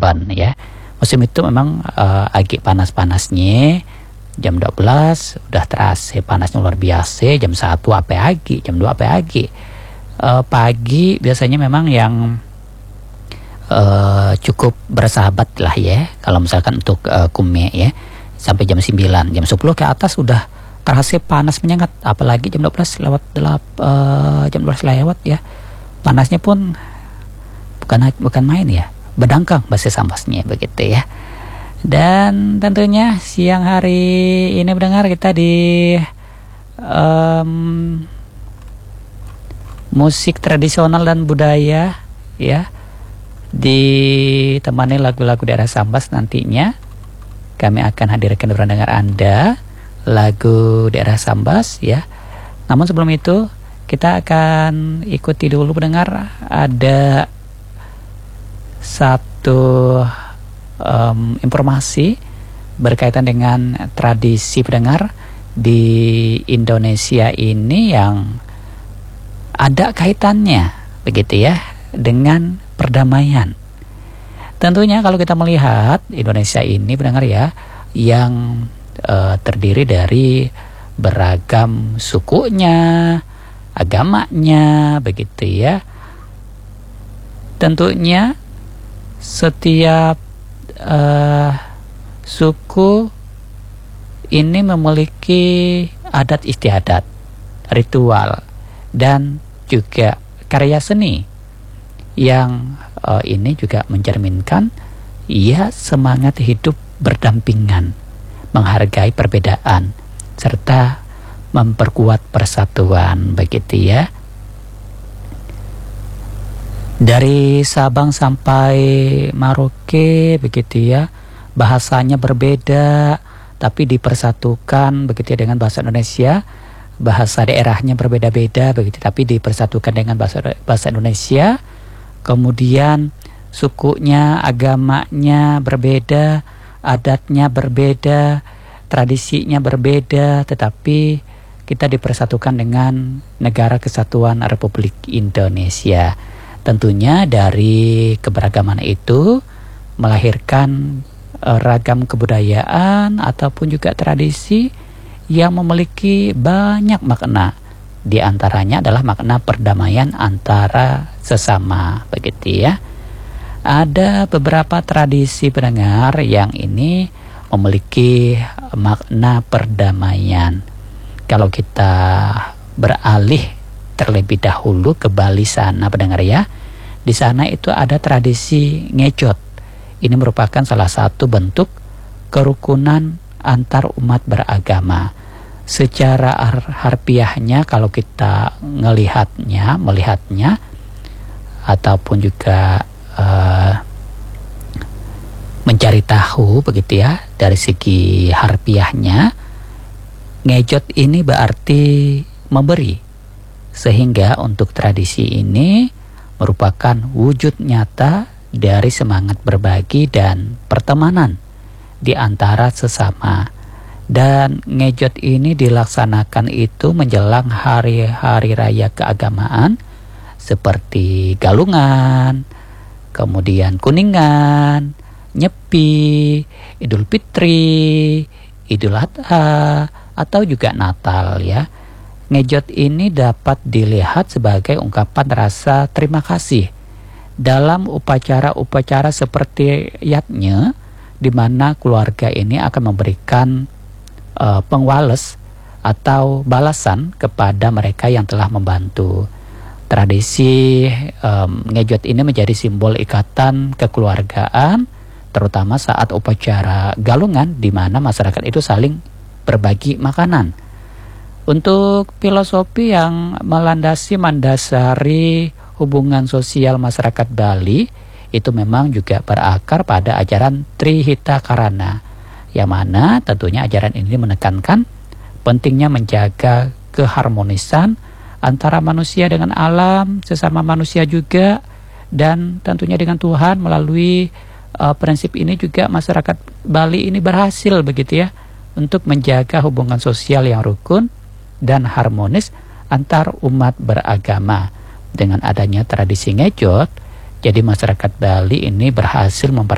event ya. Musim itu memang agak panas-panasnya. Jam 12 udah terasa panasnya luar biasa. Jam 1 apa lagi, jam 2 apa lagi. Pagi biasanya memang yang cukup bersahabat lah ya. Kalau misalkan untuk kume ya, sampai jam 9, jam 10 ke atas udah terasa panas menyengat. Apalagi jam 12 lewat jam 12 lewat ya. Panasnya pun bukan main ya. Bedangkang bahasa Sambasnya begitu ya. Dan tentunya siang hari ini mendengar kita di musik tradisional dan budaya ya, ditemani lagu-lagu daerah Sambas. Nantinya kami akan hadirkan kepada dengar Anda lagu daerah Sambas ya. Namun sebelum itu kita akan ikuti dulu pendengar, ada satu informasi berkaitan dengan tradisi pendengar di Indonesia ini yang ada kaitannya begitu ya dengan perdamaian. Tentunya kalau kita melihat Indonesia ini pendengar ya, yang terdiri dari beragam sukunya, agamanya begitu ya. Tentunya setiap suku ini memiliki adat istiadat, ritual, dan juga karya seni yang ini juga mencerminkan ya semangat hidup berdampingan, menghargai perbedaan, serta memperkuat persatuan begitu ya. Dari Sabang sampai Merauke begitu ya, bahasanya berbeda tapi dipersatukan begitu ya dengan bahasa Indonesia. Bahasa daerahnya berbeda-beda begitu tapi dipersatukan dengan bahasa Indonesia. Kemudian sukunya, agamanya berbeda, adatnya berbeda, tradisinya berbeda, tetapi kita dipersatukan dengan Negara Kesatuan Republik Indonesia. Tentunya dari keberagaman itu melahirkan ragam kebudayaan ataupun juga tradisi yang memiliki banyak makna. Di antaranya adalah makna perdamaian antara sesama begitu ya. Ada beberapa tradisi pendengar yang ini memiliki makna perdamaian. Kalau kita beralih terlebih dahulu ke Bali sana pendengar ya, di sana itu ada tradisi ngejot. Ini merupakan salah satu bentuk kerukunan antar umat beragama. Secara harfiahnya kalau kita melihatnya ataupun juga mencari tahu begitu ya, dari segi harfiahnya, ngejot ini berarti memberi. Sehingga untuk tradisi ini merupakan wujud nyata dari semangat berbagi dan pertemanan di antara sesama. Dan ngejot ini dilaksanakan itu menjelang hari-hari raya keagamaan seperti Galungan, kemudian Kuningan, Nyepi, Idul Fitri, Idul Adha, atau juga Natal ya. Ngejot ini dapat dilihat sebagai ungkapan rasa terima kasih dalam upacara-upacara seperti yatnya, di mana keluarga ini akan memberikan pengwales atau balasan kepada mereka yang telah membantu. Tradisi ngejot ini menjadi simbol ikatan kekeluargaan, terutama saat upacara Galungan, di mana masyarakat itu saling berbagi makanan. Untuk filosofi yang mendasari hubungan sosial masyarakat Bali itu memang juga berakar pada ajaran Trihita Karana, yang mana tentunya ajaran ini menekankan pentingnya menjaga keharmonisan antara manusia dengan alam, sesama manusia juga, dan tentunya dengan Tuhan. Melalui prinsip ini juga masyarakat Bali ini berhasil begitu ya untuk menjaga hubungan sosial yang rukun dan harmonis antar umat beragama. Dengan adanya tradisi ngejot, jadi masyarakat Bali ini berhasil